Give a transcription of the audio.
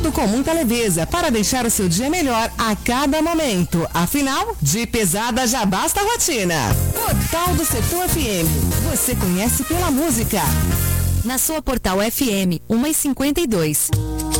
Tudo com muita leveza para deixar o seu dia melhor a cada momento. Afinal, de pesada já basta a rotina. Portal do Setor FM. Você conhece pela música. Na sua Portal FM, 1h52.